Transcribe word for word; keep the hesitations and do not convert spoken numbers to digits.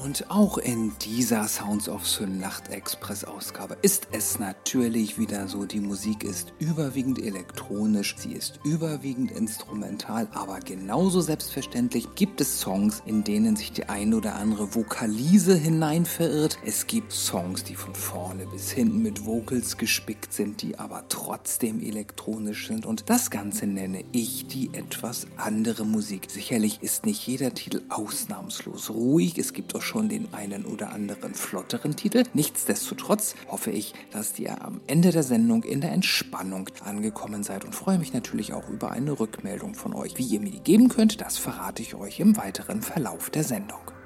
Und auch in dieser Sounds of Syn Nacht-Express Ausgabe ist es natürlich wieder so, die Musik ist überwiegend elektronisch, sie ist überwiegend instrumental, aber genauso selbstverständlich gibt es Songs, in denen sich die ein oder andere Vokalise hinein verirrt. Es gibt Songs, die von vorne bis hinten mit Vocals gespickt sind, die aber trotzdem elektronisch sind, und das Ganze nenne ich die etwas andere Musik. Sicherlich ist nicht jeder Titel ausnahmslos ruhig, es gibt auch schon den einen oder anderen flotteren Titel. Nichtsdestotrotz hoffe ich, dass ihr am Ende der Sendung in der Entspannung angekommen seid und freue mich natürlich auch über eine Rückmeldung von euch. Wie ihr mir die geben könnt, das verrate ich euch im weiteren Verlauf der Sendung.